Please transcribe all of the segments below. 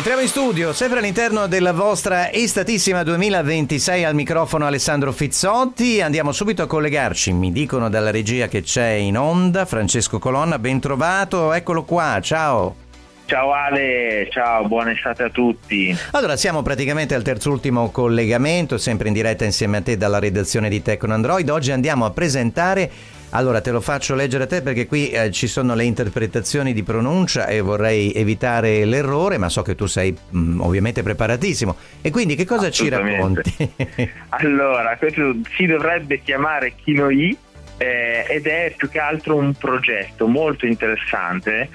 Entriamo in studio, sempre all'interno della vostra Estatissima 2026, al microfono Alessandro Fizzotti. Andiamo subito a collegarci, mi dicono dalla regia che c'è in onda Francesco Colonna, ben trovato, eccolo qua, ciao. Ciao Ale, ciao, buona estate a tutti. Allora, siamo praticamente al terzultimo collegamento, sempre in diretta insieme a te dalla redazione di Tecno Android. Oggi andiamo a presentare, allora te lo faccio leggere a te perché qui ci sono le interpretazioni di pronuncia e vorrei evitare l'errore, ma so che tu sei ovviamente preparatissimo. E quindi che cosa ci racconti? Allora, questo si dovrebbe chiamare Kinoi ed è più che altro un progetto molto interessante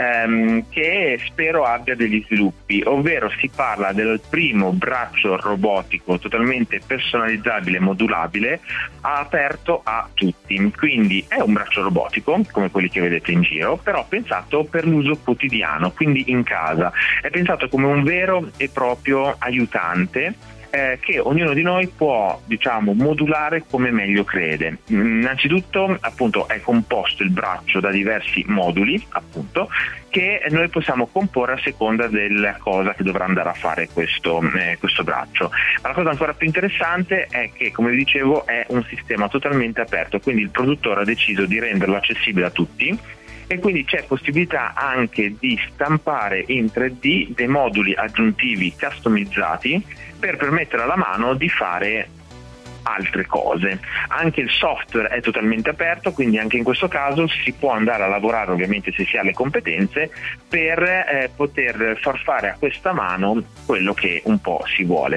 che spero abbia degli sviluppi, ovvero si parla del primo braccio robotico totalmente personalizzabile e modulabile aperto a tutti. Quindi è un braccio robotico come quelli che vedete in giro, però pensato per l'uso quotidiano, quindi in casa. È pensato come un vero e proprio aiutante che ognuno di noi può, modulare come meglio crede. Innanzitutto, appunto, è composto il braccio da diversi moduli, appunto, che noi possiamo comporre a seconda della cosa che dovrà andare a fare questo braccio. Ma la cosa ancora più interessante è che, come vi dicevo, è un sistema totalmente aperto, quindi il produttore ha deciso di renderlo accessibile a tutti. E quindi c'è possibilità anche di stampare in 3D dei moduli aggiuntivi customizzati per permettere alla mano di fare altre cose. Anche il software è totalmente aperto, quindi anche in questo caso si può andare a lavorare, ovviamente se si ha le competenze, per poter far fare a questa mano quello che un po' si vuole.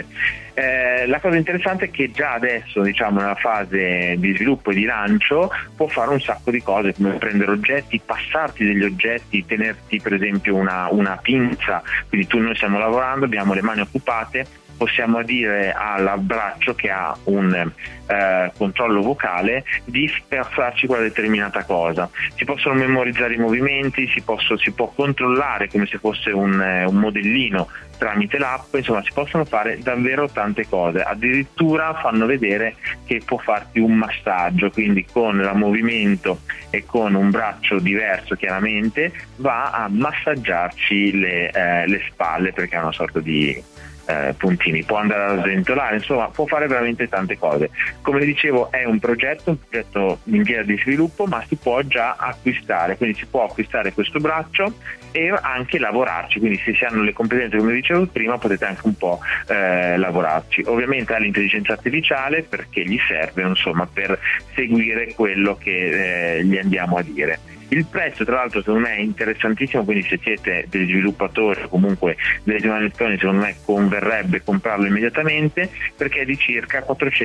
La cosa interessante è che già adesso, nella fase di sviluppo e di lancio, può fare un sacco di cose, come prendere oggetti, passarti degli oggetti, tenerti per esempio una pinza, quindi noi stiamo lavorando, abbiamo le mani occupate, possiamo dire all'abbraccio che ha un controllo vocale di passarci quella determinata cosa. Si possono memorizzare i movimenti, si può controllare come se fosse un modellino tramite l'app, insomma si possono fare davvero tante cose. Addirittura fanno vedere che può farti un massaggio, quindi con il movimento e con un braccio diverso chiaramente va a massaggiarci le spalle, perché è una sorta di puntini, può andare a sventolare, insomma può fare veramente tante cose. Come dicevo, è un progetto in via di sviluppo, ma si può già acquistare, quindi si può acquistare questo braccio e anche lavorarci, quindi se si hanno le competenze, come dicevo prima, potete anche un po' lavorarci. Ovviamente ha l'intelligenza artificiale perché gli serve, insomma, per seguire quello che gli andiamo a dire. Il prezzo, tra l'altro, secondo me è interessantissimo, quindi se siete degli sviluppatori o comunque delle generazioni, secondo me converrebbe comprarlo immediatamente, perché è di circa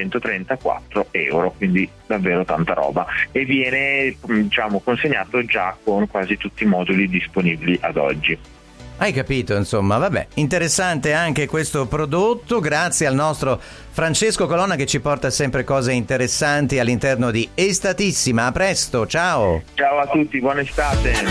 434 euro, quindi davvero tanta roba, e viene consegnato già con quasi tutti i moduli disponibili ad oggi. Hai capito, insomma, vabbè, interessante anche questo prodotto, grazie al nostro Francesco Colonna che ci porta sempre cose interessanti all'interno di Estatissima. A presto, ciao! Ciao a tutti, buona estate!